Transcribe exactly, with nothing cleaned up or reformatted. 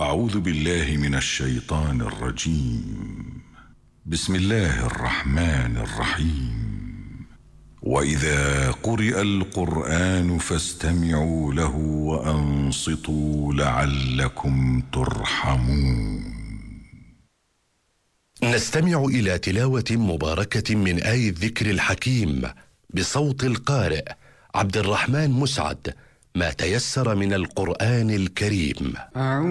أعوذ بالله من الشيطان الرجيم. بسم الله الرحمن الرحيم. وإذا قرئ القرآن فاستمعوا له وأنصتوا لعلكم ترحمون. نستمع إلى تلاوة مباركة من آي الذكر الحكيم بصوت القارئ عبد الرحمن مسعد، ما تيسر من القرآن الكريم.